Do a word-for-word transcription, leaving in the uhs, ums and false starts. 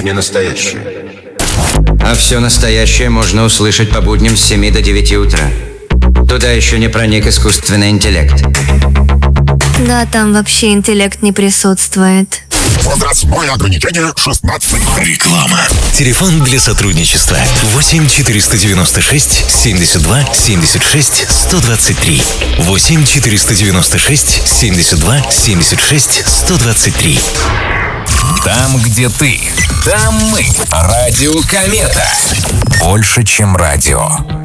не настоящее. А все настоящее можно услышать по будням с семи до девяти утра. Туда еще не проник искусственный интеллект. Да, там вообще интеллект не присутствует. Возрастное ограничение шестнадцать. Реклама. Телефон для сотрудничества восемь четыреста девяносто шесть семьдесят два семьдесят шесть сто двадцать три. восемь четыреста девяносто шесть семьдесят два семьдесят шесть сто двадцать три. Там, где ты, там мы. Радио Комета. Больше, чем радио.